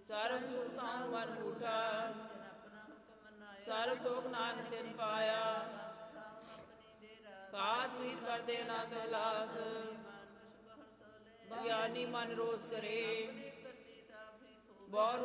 ਸਰਬ ਸੁਖਾਂ ਮਨ ਊਠਾ, ਸਰਬ ਤੋਖ ਨਾਨਕ ਤਿਨ ਪਾਇਆ। ਖਾਤ ਪੀਤ ਕਰਦੇ ਅਨੰਦ ਉਲਾਸ, ਗਿਆਨੀ ਮਨ ਰੋਸ ਕਰੇ। ਬਹੁਤ